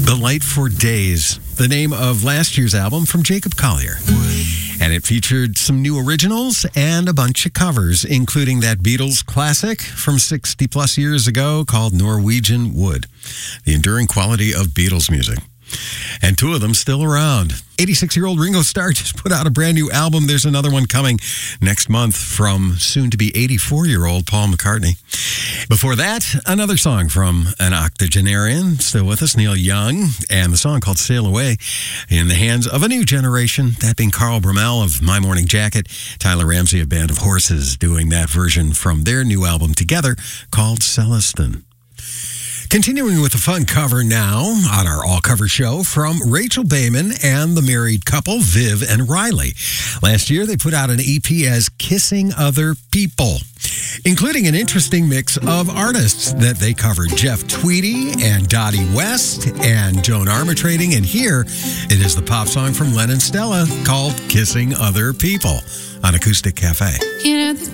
The Light for Days, the name of last year's album from Jacob Collier. And it featured some new originals and a bunch of covers, including that Beatles classic from 60 plus years ago called Norwegian Wood, the enduring quality of Beatles music. And two of them still around. 86-year-old Ringo Starr just put out a brand new album. There's another one coming next month from soon-to-be 84-year-old Paul McCartney. Before that, another song from an octogenarian, still with us, Neil Young, and the song called Sail Away, in the hands of a new generation, that being Carl Brummel of My Morning Jacket, Tyler Ramsey of Band of Horses, doing that version from their new album together called Celestin. Continuing with the fun cover now on our all-cover show from Rachel Bayman and the married couple, Viv and Riley. Last year, they put out an EP as Kissing Other People, including an interesting mix of artists that they covered. Jeff Tweedy and Dottie West and Joan Armatrading. And here, it is the pop song from Len and Stella called Kissing Other People on Acoustic Cafe. You know,